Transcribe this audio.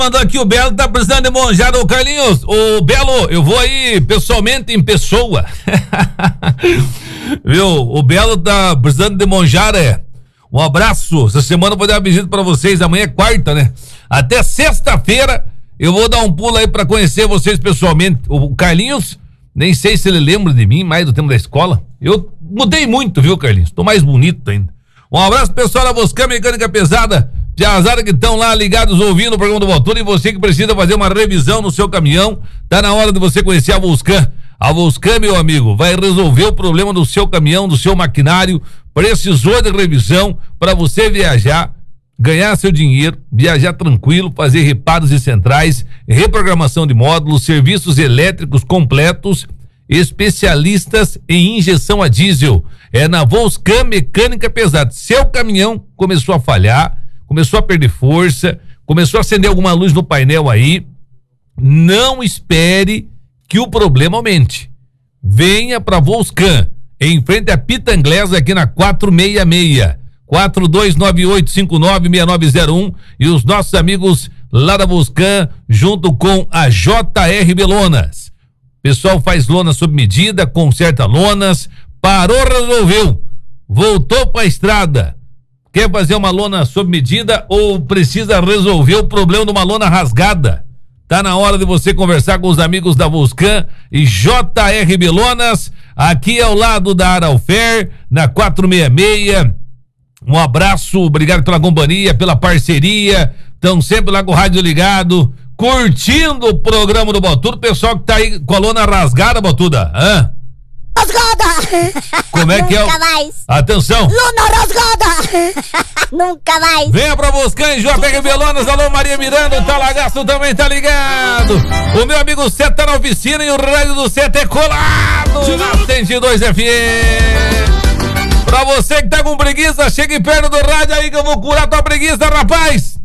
Mandou aqui o Belo, tá precisando de monjada. Ô Carlinhos, ô Belo, eu vou aí pessoalmente em pessoa. Viu? O Belo tá precisando de monjada. Um abraço. Essa semana eu vou dar uma visita pra vocês. Amanhã é quarta, né? Até sexta-feira eu vou dar um pulo aí pra conhecer vocês pessoalmente. O Carlinhos, nem sei se ele lembra de mim, mais do tempo da escola. Eu mudei muito, viu, Carlinhos? Tô mais bonito ainda. Um abraço, pessoal da Voscan Mecânica Pesada. Piazada que estão lá ligados ouvindo o programa do Votur, e você que precisa fazer uma revisão no seu caminhão, tá na hora de você conhecer a Voscan. A Voscan, meu amigo, vai resolver o problema do seu caminhão, do seu maquinário. Precisou de revisão para você viajar, ganhar seu dinheiro, viajar tranquilo, fazer reparos de centrais, reprogramação de módulos, serviços elétricos completos, especialistas em injeção a diesel. É na Voscan Mecânica Pesada. Seu caminhão começou a falhar, começou a perder força, começou a acender alguma luz no painel aí, não espere que o problema aumente. Venha para Voscan, em frente a Pitanglés, aqui na 466, 4298596901, e os nossos amigos lá da Voscan, junto com a JR Belonas. Pessoal faz lona sob medida, conserta lonas, parou, resolveu, voltou para a estrada. Quer fazer uma lona sob medida ou precisa resolver o problema de uma lona rasgada? Tá na hora de você conversar com os amigos da Voscan e JR Belonas, aqui ao lado da Araufer, na 466. Um abraço, obrigado pela companhia, pela parceria. Estão sempre lá com o rádio ligado, curtindo o programa do Botudo. Pessoal que tá aí com a lona rasgada, Botuda, hã? Rasgada! Como é que é? Nunca mais! Atenção! Lona rasgada! Nunca mais! Venha pra Voscan e JR Belonas. Alô, Maria Miranda, o Talagaço também tá ligado. O meu amigo Seta tá na oficina e o rádio do Seta é colado na 102 FM. Pra você que tá com preguiça, chegue perto do rádio aí que eu vou curar tua preguiça, rapaz!